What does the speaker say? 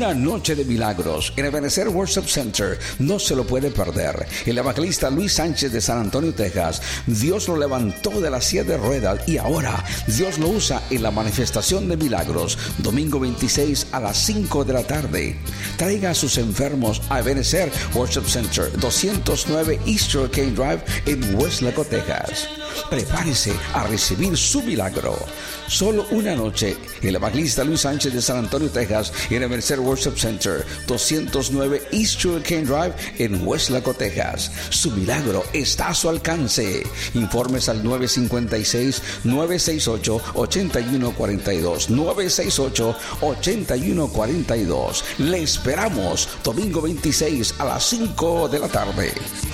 Una noche de milagros en Ebenezer Worship Center. No se lo puede perder. El evangelista Luis Sánchez de San Antonio, Texas. Dios lo levantó de la silla de ruedas y ahora Dios lo usa en la manifestación de milagros. Domingo 26 a las 5 de la tarde. Traiga a sus enfermos a Ebenezer Worship Center, 209 East Hurricane Drive en Westlaco, Texas. Prepárese a recibir su milagro. Solo una noche. El evangelista Luis Sánchez de San Antonio, Texas, en Ebenezer Worship Center, 209 East Hurricane Drive en Westlaco, Texas. Su milagro está a su alcance. Informes al 956-968-8142. 968-8142. Le esperamos domingo 26 a las 5 de la tarde.